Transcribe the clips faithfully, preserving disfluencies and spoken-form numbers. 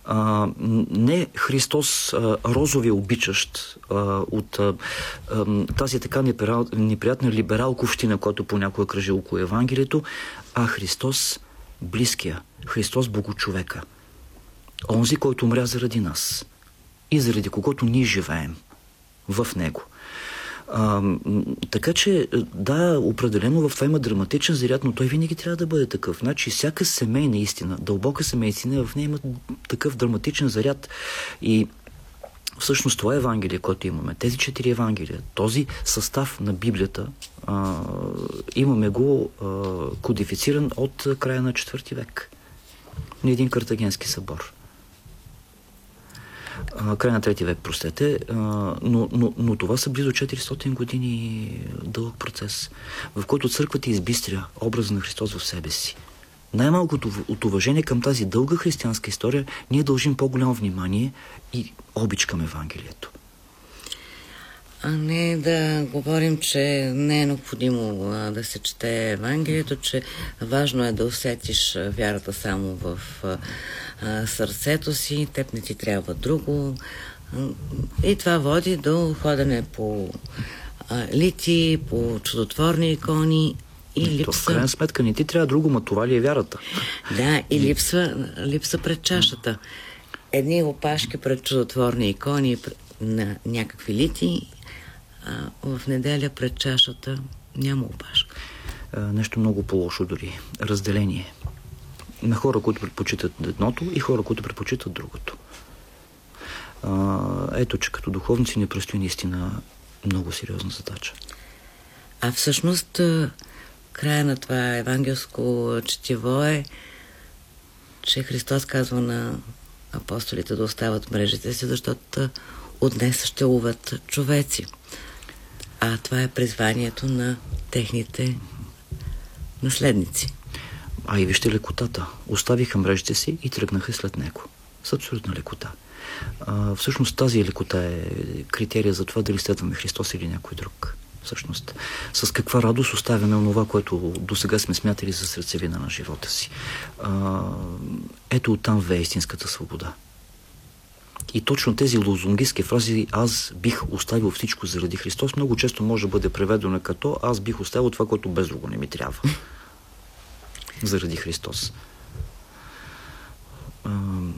А, не Христос а, розовия обичащ а, от а, а, тази така неприятна либералковщина, която понякога кръжи около Евангелието, а Христос близкия, Христос Богочовека. Онзи, който умря заради нас и заради когото ние живеем в Него. А, така че, да, определено в това има драматичен заряд, но той винаги трябва да бъде такъв. Значи, всяка семейна истина, дълбока семейна истина, в нея има такъв драматичен заряд. И всъщност това Евангелие, което имаме, тези четири Евангелия, този състав на Библията, а, имаме го а, кодифициран от края на четвърти век. На един картагенски събор. Край на трети век, простете, но, но, но това са близо четиристотин години дълъг процес, в който църквата избистря образа на Христос в себе си. Най-малкото от уважение към тази дълга християнска история ние дължим по-голямо внимание и обич към Евангелието. А не да говорим, че не е необходимо а, да се чете Евангелието, че важно е да усетиш вярата само в а, сърцето си, теб не ти трябва друго. И това води до ходене по а, лити, по чудотворни икони и то, липса... в крайна сметка не ти трябва друго, ма това ли е вярата? Да, и липса, липса пред чашата. Едни опашки пред чудотворни икони на някакви лити, а в неделя пред чашата няма опашка. А, нещо много по-лошо дори. Разделение на хора, които предпочитат едното и хора, които предпочитат другото. А, ето, че като духовници ни предстои наистина много сериозна задача. А всъщност края на това евангелско четиво е, че Христос казва на апостолите да остават мрежите си, защото от днес ще ловят човеци. А това е призванието на техните наследници. А и вижте лекотата. Оставиха мрежите си и тръгнаха след него. С абсолютна лекота. А, всъщност тази лекота е критерия за това дали следваме Христос или някой друг. Всъщност, с каква радост оставяме онова, което досега сме смятали за сърцевина на живота си. А, ето оттам вее истинската свобода. И точно тези лозунгистски фрази "аз бих оставил всичко заради Христос" много често може да бъде преведено като "аз бих оставил това, което без друго не ми трябва заради Христос". А,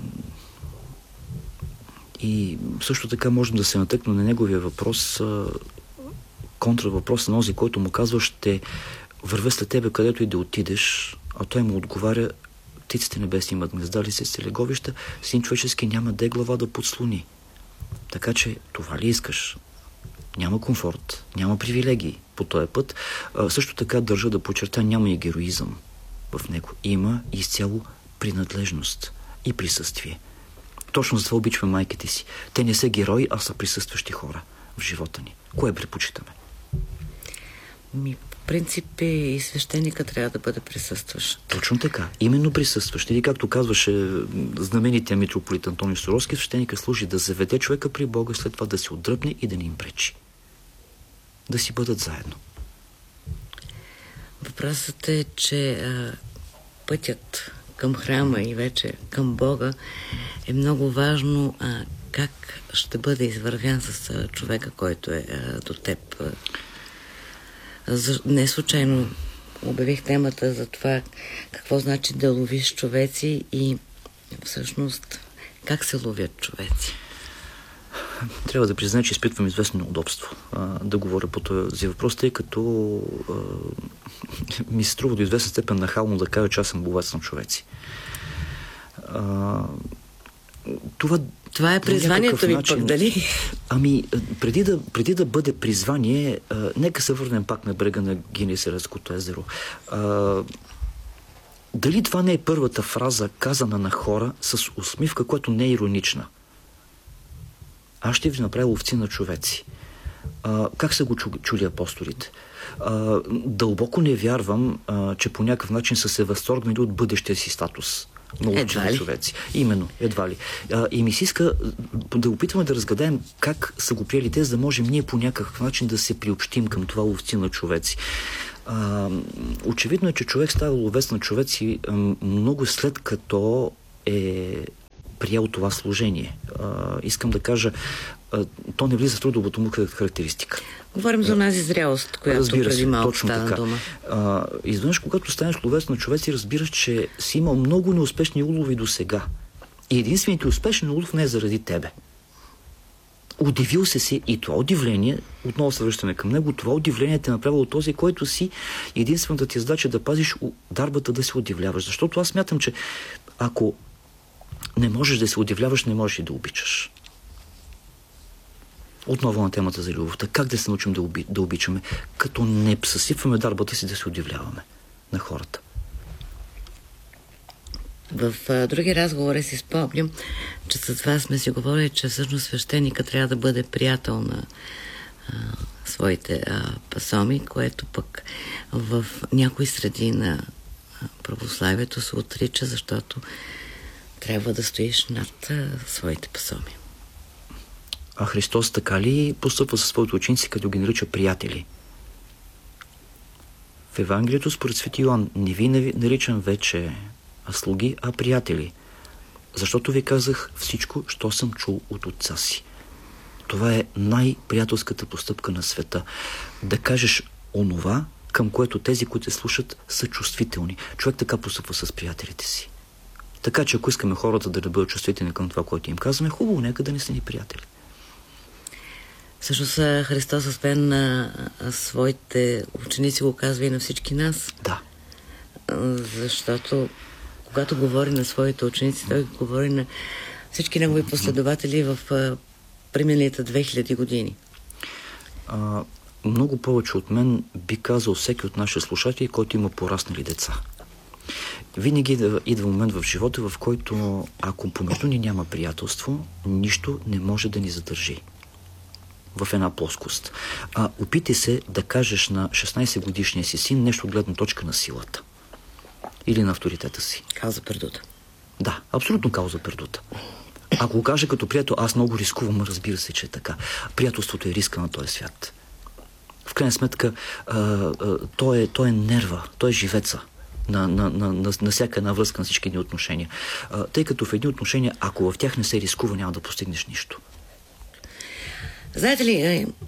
и също така можем да се натъкнем на неговия въпрос, контравъпрос на този, който му казва: "Ще вървя след тебе където и да отидеш", а той му отговаря: "Птиците небесни имат гнезда, лисиците леговища, син човечески няма де глава да подслони". Така че това ли искаш? Няма комфорт, няма привилегии по този път. А, също така държа да подчерта, няма и героизъм в него. Има изцяло принадлежност и присъствие. Точно за това обичаме майките си. Те не са герои, а са присъстващи хора в живота ни. Кое предпочитаме? Ми, по принцип и свещеника трябва да бъде присъстващ. Точно така. Именно присъстващ. Или както казваше знаменития митрополит Антоний Суровски, свещеника служи да заведе човека при Бога, след това да се отдръпне и да не им пречи. Да си бъдат заедно. Въпросът е, че а, пътят към храма и вече към Бога е много важно а, как ще бъде извървян с а, човека, който е а, до теб. За, не случайно обявих темата за това какво значи да ловиш човеци и всъщност как се ловят човеци. Трябва да призная, че изпитвам известно неудобство а, да говоря по този въпрос, тъй като а, ми се струва до известна степен нахално да кажа, че аз съм ловец на човеци. А, това Това е призванието ви начин... пък, дали? Ами, преди да, преди да бъде призвание, а, нека се върнем пак на брега на Генесаретското езеро. А, дали това не е първата фраза, казана на хора с усмивка, която не е иронична? Аз ще ви направя ловци на човеци. А, как са го чу, чули апостолите? А, дълбоко не вярвам, а, че по някакъв начин са се възторгнали от бъдещия си статус на ловци на човеци. Именно, едва ли. А, и ми се иска да опитваме да разгадаем как са го приели те, за да можем ние по някакъв начин да се приобщим към това ловци на човеци. А, очевидно е, че човек става ловец на човеци много след като е приел това служение. А, искам да кажа, а, то не влиза в трудовото му характеристика. Говорим за онази зрялост, която Разбира преди се, малко точно стана така. дума. А, изведнъж, когато станеш ловец на човеци, разбираш, че си имал много неуспешни улови до сега. И единствените успешен улов не е заради тебе. Удивил се си и това удивление, отново се връщаме към него, това удивление те направило този, който си, единствената ти задача да пазиш дарбата да се удивляваш. Защото аз смятам, че ако не можеш да се удивляваш, не можеш и да обичаш. Отново на темата за любовта. Как да се научим да, оби, да обичаме, като не съсипваме дарбата си да се удивляваме на хората? В а, други разговори си спомням, че с това сме си говорили, че всъщност свещеника трябва да бъде приятел на а, своите а, пасоми, което пък в някои среди на а, православието се отрича, защото трябва да стоиш над а, своите пасоми. А Христос така ли постъпва със своите ученици, като ги нарича приятели? В Евангелието според свети Йоан: не ви наричам вече слуги, а приятели. Защото ви казах всичко, що съм чул от отца си. Това е най-приятелската постъпка на света. Да кажеш онова, към което тези, които се слушат, са чувствителни. Човек така постъпва с приятелите си. Така че ако искаме хората да бъдат чувствителни към това, което им казваме, хубаво, нека да не са ни приятели. Всъщност Христос, освен на своите ученици, го казва и на всички нас. Да. Защото когато говори на своите ученици, той говори на всички негови последователи в преминалите две хиляди години. А, много повече от мен би казал всеки от нашите слушатели, който има пораснали деца. Винаги идва момент в живота, в който ако помежду ни няма приятелство, нищо не може да ни задържи в една плоскост. А опитай се да кажеш на шестнайсет годишния си син нещо от гледна точка на силата или на авторитета си. Кауза пердута. Да, абсолютно кауза пердута. Ако го кажа като приятел, аз много рискувам, разбира се, че е така. Приятелството е риска на този свят. В крайна сметка, а, а, той, е, той е нерва, той е живеца на, на, на, на, на всяка една връзка, на всички ни отношения. А, тъй като в едни отношения, ако в тях не се рискува, няма да постигнеш нищо. Знаете ли,